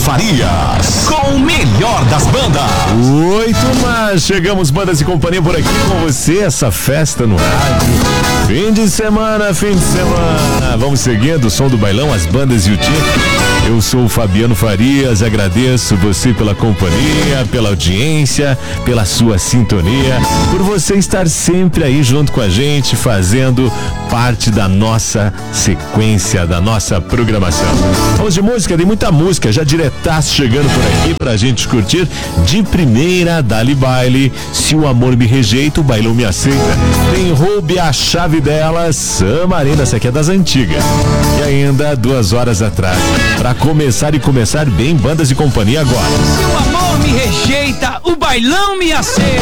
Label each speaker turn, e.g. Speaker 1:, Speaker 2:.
Speaker 1: Farias, com o melhor das bandas.
Speaker 2: Oi, turma, chegamos, Bandas e Companhia, por aqui com você, essa festa no rádio. Fim de semana, vamos seguindo o som do bailão, as bandas e o time. Eu sou o Fabiano Farias, agradeço você pela companhia, pela audiência, pela sua sintonia, por você estar sempre aí junto com a gente, fazendo parte da nossa sequência, da nossa programação. Vamos de música, tem muita música, já diretaço chegando por aqui pra gente curtir. De primeira, Dali Baile, Se o Amor Me Rejeita, o Bailão Me Aceita. Tem Roube a Chave Dela, Samarina, essa aqui é das antigas. E ainda 2 horas atrás, pra começar bem, Bandas e Companhia agora.
Speaker 3: Se o amor me rejeita, o bailão me aceita.